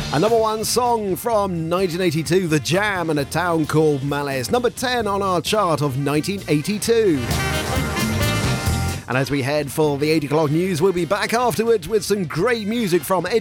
A number one song from 1982, The Jam and A Town Called Malice. Number 10 on our chart of 1982. And as we head for the 8 o'clock news, we'll be back afterwards with some great music from Eddie